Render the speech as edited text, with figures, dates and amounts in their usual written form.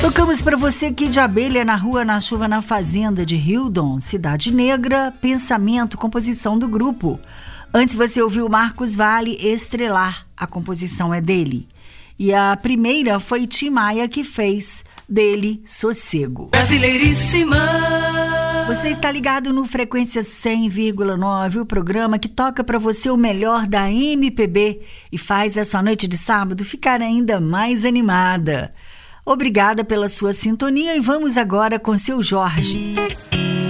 Tocamos para você Kid Abelha, Na Rua, na Chuva, na Fazenda, de Hildon, Cidade Negra, Pensamento, composição do grupo. Antes você ouviu Marcos Valle, Estrelar, a composição é dele. E a primeira foi Tim Maia que fez, dele, Sossego. Brasileiríssima. Você está ligado no Frequência 100,9, o programa que toca para você o melhor da MPB e faz a sua noite de sábado ficar ainda mais animada. Obrigada pela sua sintonia e vamos agora com seu Jorge.